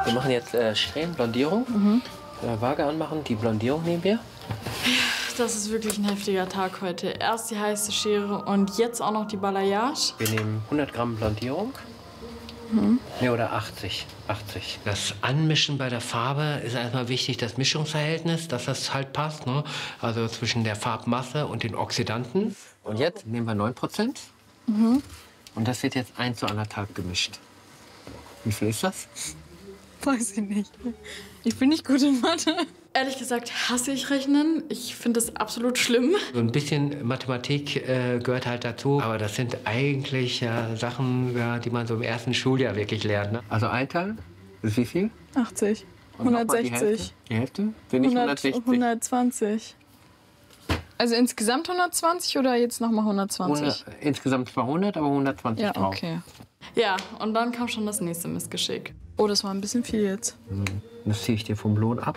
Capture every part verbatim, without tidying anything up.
Wir machen jetzt äh, Strähnenblondierung. Mhm. Äh, Waage anmachen, die Blondierung nehmen wir. Das ist wirklich ein heftiger Tag heute. Erst die heiße Schere und jetzt auch noch die Balayage. Wir nehmen hundert Gramm Blondierung. Mhm. Ne, oder achtzig. achtzig. Das Anmischen bei der Farbe ist erstmal wichtig, das Mischungsverhältnis, dass das halt passt. Ne? Also zwischen der Farbmasse und den Oxidanten. Und jetzt nehmen wir neun Prozent. Mhm. Und das wird jetzt eins zu anderthalb gemischt. Wie viel ist das? Weiß ich nicht. Ich bin nicht gut in Mathe. Ehrlich gesagt hasse ich Rechnen. Ich finde das absolut schlimm. So ein bisschen Mathematik äh, gehört halt dazu. Aber das sind eigentlich äh, Sachen, ja, die man so im ersten Schuljahr wirklich lernt. Ne? Also ein Teil ist wie viel? achtzig. Und nochmal hundertsechzig. Die Hälfte? Die Hälfte? Sind nicht hundertsechzig? hundertzwanzig. Also insgesamt hundertzwanzig oder jetzt nochmal hundertzwanzig? hundert, insgesamt zweihundert, aber hundertzwanzig Ja, drauf. okay. Ja, und dann kam schon das nächste Missgeschick. Oh, das war ein bisschen viel jetzt. Das ziehe ich dir vom Lohn ab.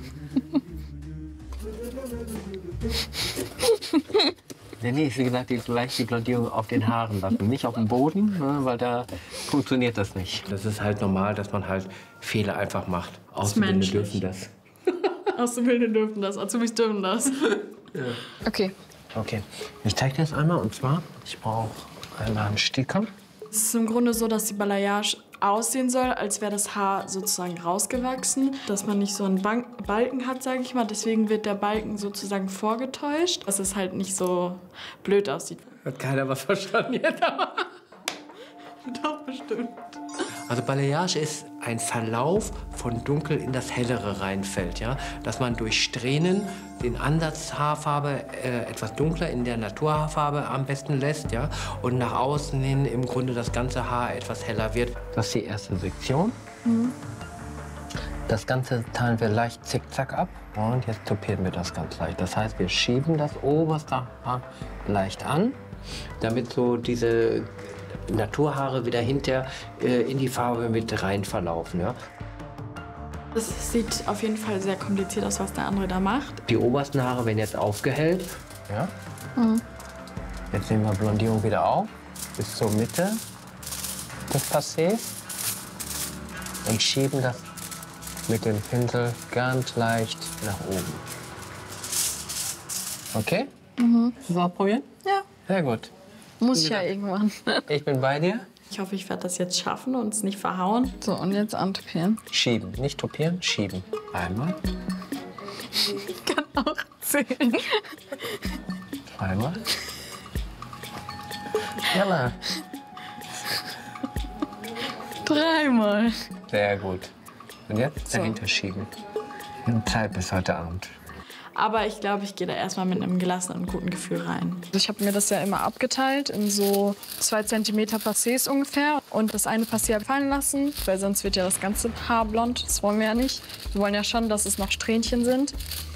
Der nächste Gedanke ist gleich die Blondierung auf den Haaren lassen. Nicht auf dem Boden, ne, weil da funktioniert das nicht. Das ist halt normal, dass man halt Fehler einfach macht. Auszubildende dürfen das. Auszubildende dürfen das, Azubis dürfen das. Ja. Okay. Okay, ich zeige dir das einmal. Und zwar, ich brauche einmal einen Sticker. Es ist im Grunde so, dass die Balayage aussehen soll, als wäre das Haar sozusagen rausgewachsen. Dass man nicht so einen Bank Balken hat, sage ich mal. Deswegen wird der Balken sozusagen vorgetäuscht, dass es halt nicht so blöd aussieht. Hat keiner was verstanden jetzt, aber... Doch, bestimmt. Also Balayage ist ein Verlauf von dunkel in das hellere reinfällt, ja? Dass man durch Strähnen den Ansatz Haarfarbe äh, etwas dunkler in der Naturhaarfarbe am besten lässt, ja? Und nach außen hin im Grunde das ganze Haar etwas heller wird. Das ist die erste Sektion. Mhm. Das Ganze teilen wir leicht zickzack ab und jetzt tupieren wir das ganz leicht. Das heißt, wir schieben das oberste Haar leicht an, damit so diese Naturhaare wieder hinter äh, in die Farbe mit rein verlaufen. Ja? Das sieht auf jeden Fall sehr kompliziert aus, was der andere da macht. Die obersten Haare werden jetzt aufgehellt. Ja? Mhm. Jetzt nehmen wir Blondierung wieder auf, bis zur Mitte des Passés. Und schieben das mit dem Pinsel ganz leicht nach oben. Okay? Mhm. Willst du es ausprobieren? Ja. Sehr gut. Muss ich ja irgendwann. Ich bin bei dir. Ich hoffe, ich werde das jetzt schaffen und es nicht verhauen. So, und jetzt antupieren. Schieben. Nicht tupieren, schieben. Einmal. Ich kann auch zählen. Einmal. Jalla. Dreimal. Sehr gut. Und jetzt So. dahinter schieben. Und Zeit bis heute Abend. Aber ich glaube, ich gehe da erstmal mit einem gelassenen und guten Gefühl rein. Ich habe mir das ja immer abgeteilt in so zwei Zentimeter Passés ungefähr. Und das eine Passé fallen lassen, weil sonst wird ja das ganze Haar blond. Das wollen wir ja nicht. Wir wollen ja schon, dass es noch Strähnchen sind.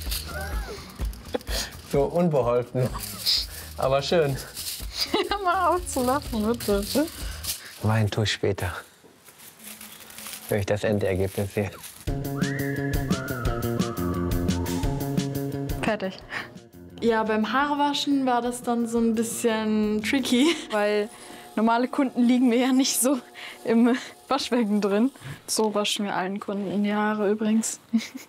So unbeholfen. Aber schön. Hör mal auf zu lachen, bitte. Wein tue ich später. Wenn ich das Endergebnis sehe. Fertig. Ja, beim Haarewaschen war das dann so ein bisschen tricky, weil normale Kunden liegen mir ja nicht so im Waschbecken drin. So waschen wir allen Kunden die Haare übrigens.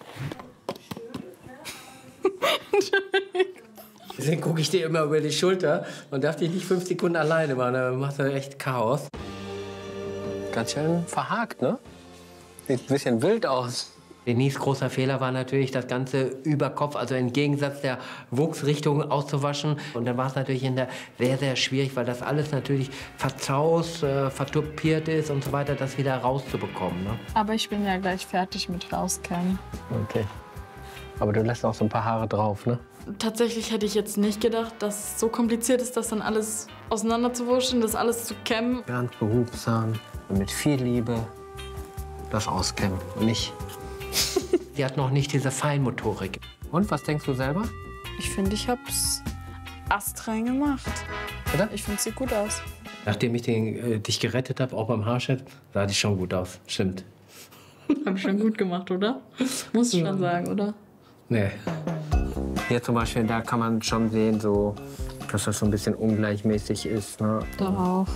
Deswegen gucke ich dir immer über die Schulter und darf dich nicht fünf Sekunden alleine machen. Dann macht er echt Chaos. Ganz schön verhakt, ne? Sieht ein bisschen wild aus. Denise' großer Fehler war natürlich, das Ganze über Kopf, also im Gegensatz der Wuchsrichtung auszuwaschen. Und dann war es natürlich in der sehr, sehr schwierig, weil das alles natürlich verzaust, äh, vertupiert ist und so weiter, das wieder rauszubekommen. Ne? Aber ich bin ja gleich fertig mit rauskämmen. Okay. Aber du lässt auch so ein paar Haare drauf, ne? Tatsächlich hätte ich jetzt nicht gedacht, dass es so kompliziert ist, das dann alles auseinanderzuwurschen, das alles zu kämmen. Ganz behutsam und mit viel Liebe das auskämmen und nicht. Die hat noch nicht diese Feinmotorik. Und was denkst du selber? Ich finde, ich hab's astrein gemacht. Oder? Ich finde, es sieht gut aus. Nachdem ich den, äh, dich gerettet habe, auch beim Haarschnitt, sah die schon gut aus. Stimmt. Hab ich schon gut gemacht, oder? Muss ich schon sagen, oder? Nee. Hier zum Beispiel, da kann man schon sehen, so, dass das so ein bisschen ungleichmäßig ist. Ne? Da auch.